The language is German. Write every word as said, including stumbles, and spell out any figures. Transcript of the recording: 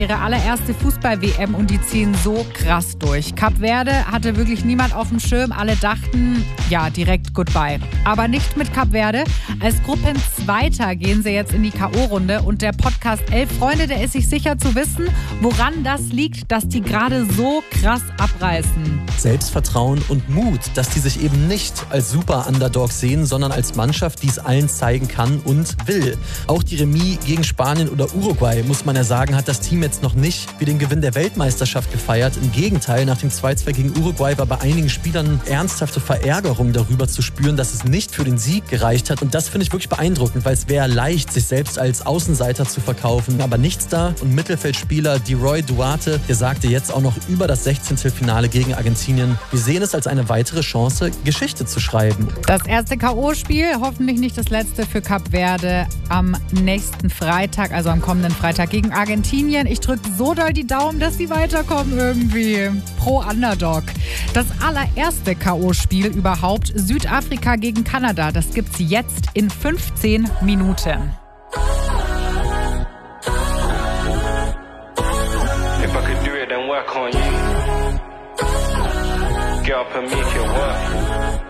Ihre allererste Fußball-W M und die ziehen so krass durch. Kap Verde hatte wirklich niemand auf dem Schirm. Alle dachten, ja, direkt Goodbye. Aber nicht mit Kap Verde. Als Gruppenzweiter gehen sie jetzt in die K O-Runde. Und der Podcast Elf Freunde, der ist sich sicher zu wissen, woran das liegt, dass die gerade so krass abreißen. Selbstvertrauen und Mut, dass die sich eben nicht als Super-Underdog sehen, sondern als Mannschaft, die es allen zeigen kann und will. Auch die Remis gegen Spanien oder Uruguay, muss man ja sagen, hat das Team jetzt noch nicht wie den Gewinn der Weltmeisterschaft gefeiert. Im Gegenteil, nach dem zwei zwei gegen Uruguay war bei einigen Spielern ernsthafte Verärgerung darüber zu spüren, dass es nicht für den Sieg gereicht hat. Und das finde ich wirklich beeindruckend, weil es wäre leicht, sich selbst als Außenseiter zu verkaufen. Aber nichts da. Und Mittelfeldspieler Diroy Duarte, der sagte jetzt auch noch über das Sechzehntelfinale gegen Argentinien, wir sehen es als eine weitere Chance, Geschichte zu schreiben. Das erste K O-Spiel, hoffentlich nicht das letzte für Kap Verde am nächsten Freitag, also am kommenden Freitag gegen Argentinien. Ich drücke so doll die Daumen, dass sie weiterkommen irgendwie. Pro Underdog. Das allererste K O-Spiel überhaupt, Südafrika gegen Kanada, das gibt's jetzt in fünfzehn Minuten. If I could do it, then work on you. Girl, put me if you work.